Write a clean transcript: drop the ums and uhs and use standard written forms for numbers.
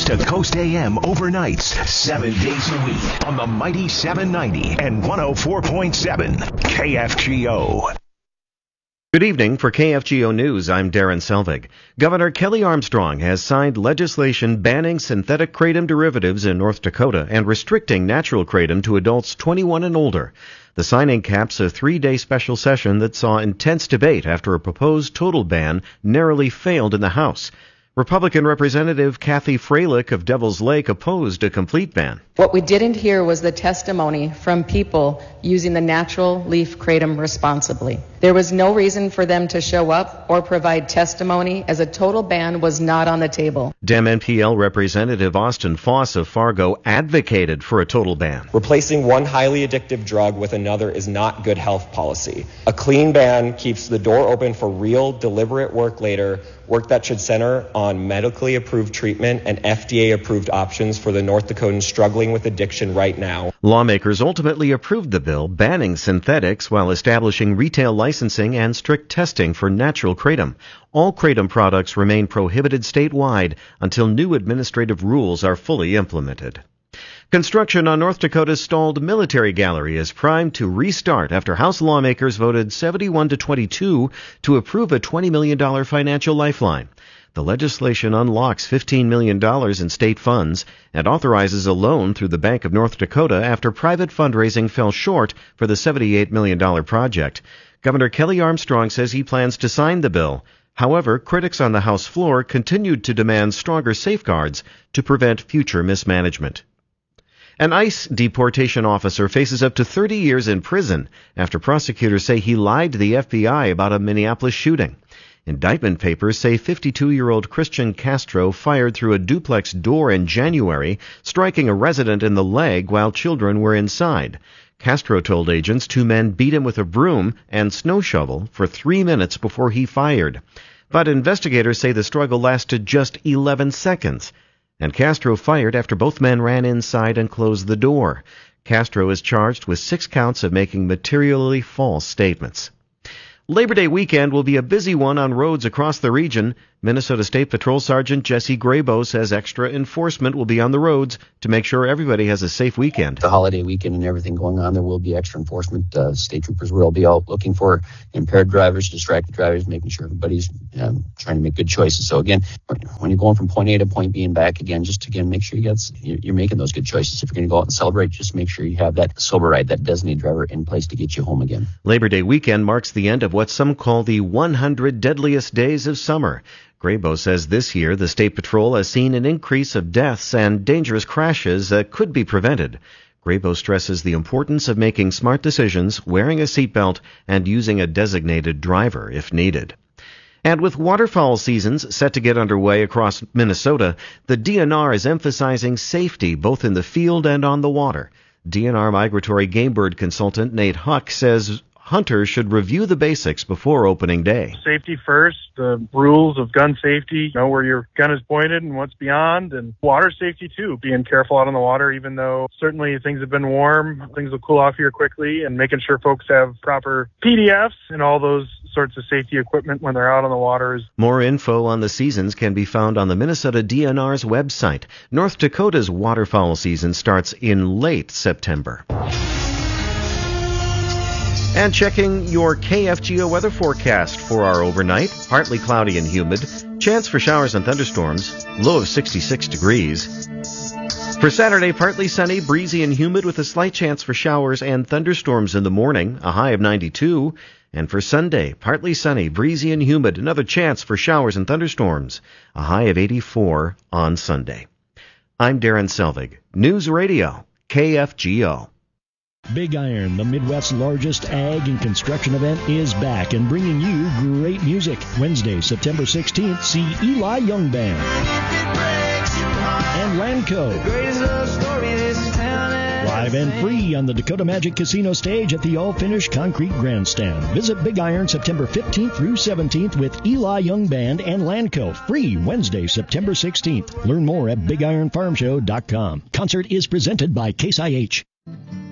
Coast to Coast AM overnights, 7 days a week on the mighty 790 and 104.7 KFGO. Good evening. For KFGO News, I'm Darren Selvig. Governor Kelly Armstrong has signed legislation banning synthetic kratom derivatives in North Dakota and restricting natural kratom to adults 21 and older. The signing caps a 3-day special session that saw intense debate after a proposed total ban narrowly failed in the House. Republican Representative Kathy Freilich of Devil's Lake opposed a complete ban. What we didn't hear was the testimony from people using the natural leaf kratom responsibly. There was no reason for them to show up or provide testimony, as a total ban was not on the table. Dem NPL Representative Austin Foss of Fargo advocated for a total ban. Replacing one highly addictive drug with another is not good health policy. A clean ban keeps the door open for real, deliberate work later, work that should center on medically approved treatment and FDA-approved options for the North Dakotans struggling with addiction right now. Lawmakers ultimately approved the bill banning synthetics while establishing retail licensing and strict testing for natural kratom. All kratom products remain prohibited statewide until new administrative rules are fully implemented. Construction on North Dakota's stalled military gallery is primed to restart after House lawmakers voted 71-22 to approve a $20 million financial lifeline. The legislation unlocks $15 million in state funds and authorizes a loan through the Bank of North Dakota after private fundraising fell short for the $78 million project. Governor Kelly Armstrong says he plans to sign the bill. However, critics on the House floor continued to demand stronger safeguards to prevent future mismanagement. An ICE deportation officer faces up to 30 years in prison after prosecutors say he lied to the FBI about a Minneapolis shooting. Indictment papers say 52-year-old Christian Castro fired through a duplex door in January, striking a resident in the leg while children were inside. Castro told agents 2 men beat him with a broom and snow shovel for 3 minutes before he fired. But investigators say the struggle lasted just 11 seconds. And Castro fired after both men ran inside and closed the door. Castro is charged with 6 counts of making materially false statements. Labor Day weekend will be a busy one on roads across the region. Minnesota State Patrol Sergeant Jesse Graybo says extra enforcement will be on the roads to make sure everybody has a safe weekend. The holiday weekend and everything going on, there will be extra enforcement. State troopers will be out looking for impaired drivers, distracted drivers, making sure everybody's trying to make good choices. So again, when you're going from point A to point B and back again, just again, make sure you're making those good choices. If you're going to go out and celebrate, just make sure you have that sober ride, that designated driver in place to get you home again. Labor Day weekend marks the end of what some call the 100 deadliest days of summer. Graybo says this year the State Patrol has seen an increase of deaths and dangerous crashes that could be prevented. Graybo stresses the importance of making smart decisions, wearing a seatbelt, and using a designated driver if needed. And with waterfowl seasons set to get underway across Minnesota, the DNR is emphasizing safety both in the field and on the water. DNR migratory game bird consultant Nate Huck says hunters should review the basics before opening day. Safety first, the rules of gun safety, know where your gun is pointed and what's beyond, and water safety too, being careful out on the water, even though certainly things have been warm, things will cool off here quickly, and making sure folks have proper PDFs and all those sorts of safety equipment when they're out on the waters. More info on the seasons can be found on the Minnesota DNR's website. North Dakota's waterfowl season starts in late September. And checking your KFGO weather forecast for our overnight. Partly cloudy and humid. Chance for showers and thunderstorms. Low of 66 degrees. For Saturday, partly sunny, breezy and humid with a slight chance for showers and thunderstorms in the morning. A high of 92. And for Sunday, partly sunny, breezy and humid. Another chance for showers and thunderstorms. A high of 84 on Sunday. I'm Darren Selvig. News Radio, KFGO. Big Iron, the Midwest's largest ag and construction event, is back and bringing you great music. Wednesday, September 16th, see Eli Young Band and Lanco. Live and free on the Dakota Magic Casino stage at the all-finished concrete grandstand. Visit Big Iron September 15th through 17th with Eli Young Band and Lanco. Free Wednesday, September 16th. Learn more at BigIronFarmShow.com. Concert is presented by Case IH.